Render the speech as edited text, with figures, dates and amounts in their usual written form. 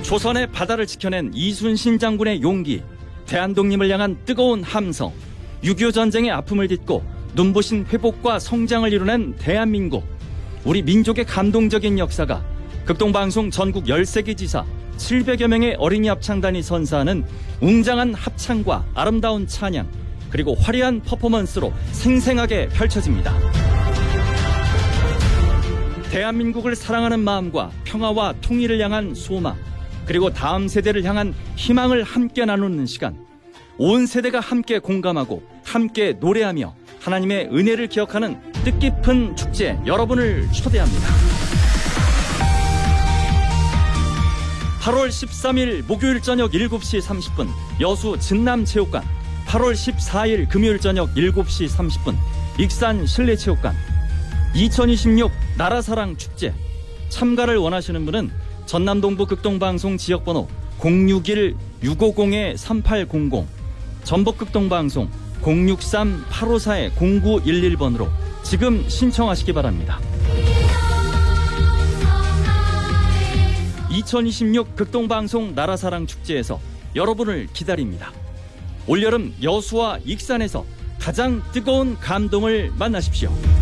조선의 바다를 지켜낸 이순신 장군의 용기, 대한독립을 향한 뜨거운 함성, 6.25 전쟁의 아픔을 딛고 눈부신 회복과 성장을 이뤄낸 대한민국, 우리 민족의 감동적인 역사가 극동방송 전국 13개 지사 700여 명의 어린이 합창단이 선사하는 웅장한 합창과 아름다운 찬양, 그리고 화려한 퍼포먼스로 생생하게 펼쳐집니다. 대한민국을 사랑하는 마음과 평화와 통일을 향한 소망, 그리고 다음 세대를 향한 희망을 함께 나누는 시간, 온 세대가 함께 공감하고 함께 노래하며 하나님의 은혜를 기억하는 뜻깊은 축제, 여러분을 초대합니다. 8월 13일 목요일 저녁 7시 30분 여수 진남체육관, 8월 14일 금요일 저녁 7시 30분 익산 실내체육관, 2026 나라사랑 축제. 참가를 원하시는 분은 전남동부 극동방송 지역번호 061-650-3800, 전북극동방송 063-854-0911번으로 지금 신청하시기 바랍니다. 2026 극동방송 나라사랑 축제에서 여러분을 기다립니다. 올여름 여수와 익산에서 가장 뜨거운 감동을 만나십시오.